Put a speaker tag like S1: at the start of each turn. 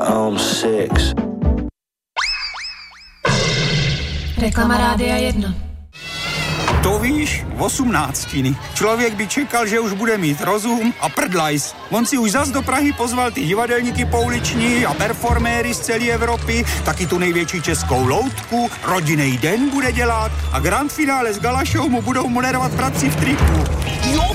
S1: I'm 6.
S2: Reklama Rádia 1.
S3: To víš, 18. Člověk by čekal, že už bude mít rozum a prdlajs. On si už zas do Prahy pozval ty divadelníky pouliční a performéry z celé Evropy, taky tu největší českou loutku, rodinný den bude dělat a grand finále s gala show mu budou moderovat bratři v triku.
S4: Jo,